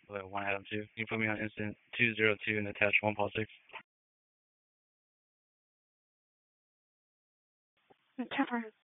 1 Adam 2. Can you put me on instant 202 and attach 1 Paul 6? Temper.